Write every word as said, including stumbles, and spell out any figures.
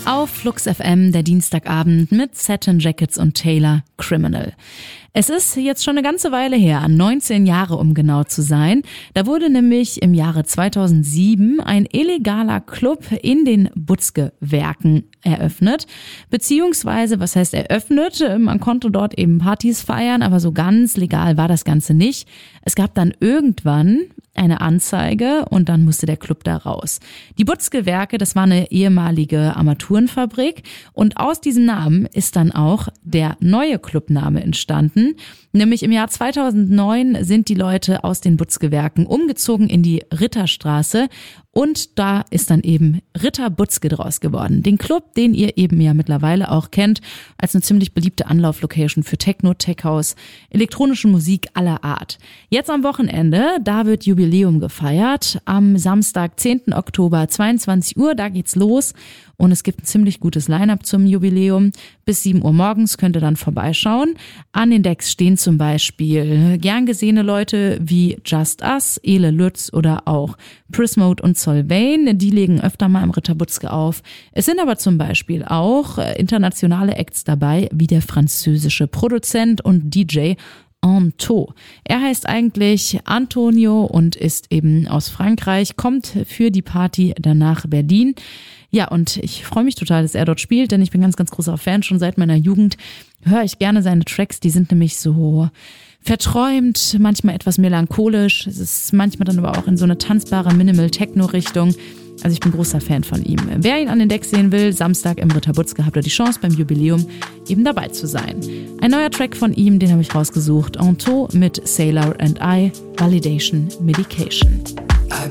Auf Flux F M der Dienstagabend mit Satin Jackets und Taylor, Criminal. Es ist jetzt schon eine ganze Weile her, neunzehn Jahre um genau zu sein. Da wurde nämlich im Jahre zweitausendsieben ein illegaler Club in den Butzke-Werken eröffnet. Beziehungsweise, was heißt eröffnet? Man konnte dort eben Partys feiern, aber so ganz legal war das Ganze nicht. Es gab dann irgendwann eine Anzeige und dann musste der Club da raus. Die Butzke-Werke, das war eine ehemalige Armaturenfabrik und aus diesem Namen ist dann auch der neue Clubname entstanden. Nämlich im Jahr zweitausendneun sind die Leute aus den Butzke-Werken umgezogen in die Ritterstraße und da ist dann eben Ritter Butzke draus geworden. Den Club, den ihr eben ja mittlerweile auch kennt, als eine ziemlich beliebte Anlauflocation für Techno, Tech House, elektronische Musik aller Art. Jetzt am Wochenende, da wird Jubiläum gefeiert. Am Samstag, zehnten Oktober, zweiundzwanzig Uhr, da geht's los. Und es gibt ein ziemlich gutes Line-Up zum Jubiläum. Bis sieben Uhr morgens könnt ihr dann vorbeischauen. An den Decks stehen zum Beispiel gern gesehene Leute wie Just Us, Ele Lütz oder auch Prismode und Solveig. Die legen öfter mal im Ritter Butzke auf. Es sind aber zum Beispiel auch internationale Acts dabei, wie der französische Produzent und D J Anto. Er heißt eigentlich Antonio und ist eben aus Frankreich, kommt für die Party dann nach Berlin. Ja, und ich freue mich total, dass er dort spielt, denn ich bin ganz, ganz großer Fan. Schon seit meiner Jugend höre ich gerne seine Tracks. Die sind nämlich so verträumt, manchmal etwas melancholisch. Es ist manchmal dann aber auch in so eine tanzbare Minimal-Techno-Richtung. Also ich bin großer Fan von ihm. Wer ihn an den Decks sehen will, Samstag im Ritter Butzke habt ihr die Chance beim Jubiläum eben dabei zu sein. Ein neuer Track von ihm, den habe ich rausgesucht. Anto mit Sailor and I, Validation Medication.